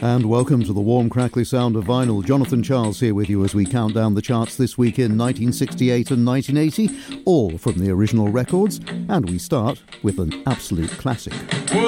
And welcome to the warm, crackly sound of vinyl. Jonathan Charles here with you as we count down the charts this week in 1968 and 1980, all from the original records. And we start with an absolute classic.